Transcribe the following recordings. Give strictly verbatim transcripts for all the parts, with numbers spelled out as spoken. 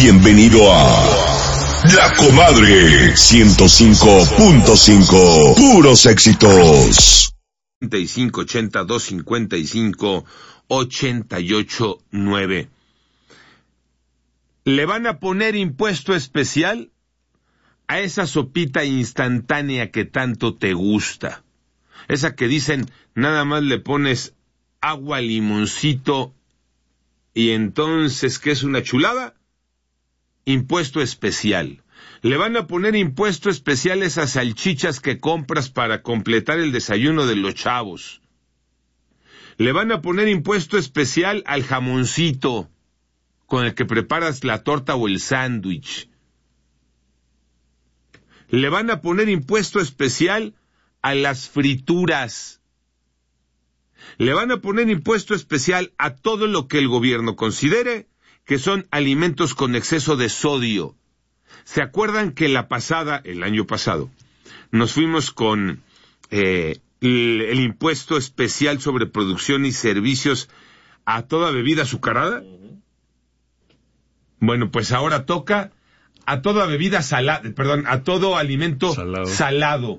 Bienvenido a La Comadre ciento cinco punto cinco. Puros éxitos. cincuenta y cinco ochenta, doscientos cincuenta y cinco ochenta y ocho nueve. ¿Le van a poner impuesto especial a esa sopita instantánea que tanto te gusta? Esa que dicen, nada más le pones agua, limoncito, y entonces, ¿qué es una chulada? Impuesto especial. Le van a poner impuesto especial a esas salchichas que compras para completar el desayuno de los chavos. Le van a poner impuesto especial al jamoncito con el que preparas la torta o el sándwich. Le van a poner impuesto especial a las frituras. Le van a poner impuesto especial a todo lo que el gobierno considere que son alimentos con exceso de sodio. ¿Se acuerdan que la pasada, el año pasado, nos fuimos con eh, el, el impuesto especial sobre producción y servicios a toda bebida azucarada? Bueno, pues ahora toca a toda bebida salada, perdón, a todo alimento salado. salado.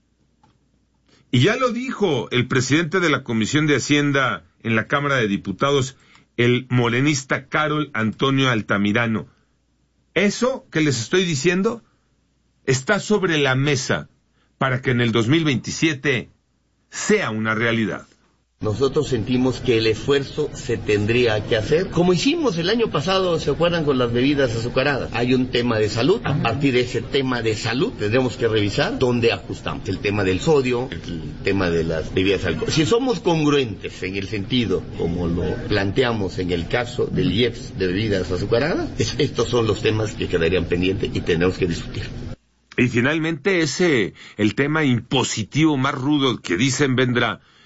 Y ya lo dijo el presidente de la Comisión de Hacienda en la Cámara de Diputados, el morenista Carol Antonio Altamirano. Eso que les estoy diciendo está sobre la mesa para que en el dos mil veintisiete sea una realidad. Nosotros sentimos que el esfuerzo se tendría que hacer, como hicimos el año pasado, ¿se acuerdan? Con las bebidas azucaradas. Hay un tema de salud, a partir de ese tema de salud tendremos que revisar dónde ajustamos. El tema del sodio, el tema de las bebidas alcohólicas. Si somos congruentes en el sentido, como lo planteamos en el caso del I E P S de bebidas azucaradas, es, estos son los temas que quedarían pendientes y tendremos que discutir. Y finalmente ese, el tema impositivo más rudo que dicen vendrá